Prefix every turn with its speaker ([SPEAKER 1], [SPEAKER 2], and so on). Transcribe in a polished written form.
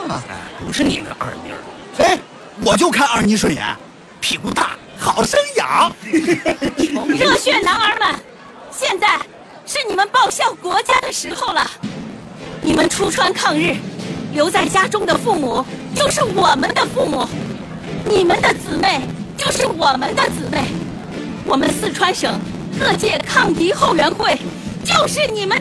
[SPEAKER 1] 吗？
[SPEAKER 2] 不是你个二妮儿，
[SPEAKER 1] 嘿，我就看二妮顺眼，屁股大，好生养。
[SPEAKER 3] 热血男儿们，现在是你们报效国家的时候了。你们出川抗日，留在家中的父母就是我们的父母，你们的姊妹就是我们的姊妹。我们四川省各界抗敌后援会就是你们